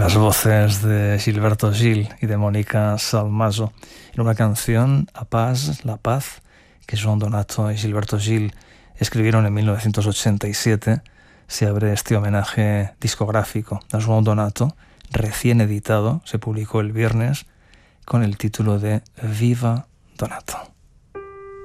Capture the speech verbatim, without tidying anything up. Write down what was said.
las voces de Gilberto Gil y de Mónica Salmaso en una canción, A Paz, La Paz, que Joan Donato y Gilberto Gil escribieron en mil novecientos ochenta y siete. Se abre este homenaje discográfico a Joan Donato, recién editado, se publicó el viernes con el título de Viva Donato.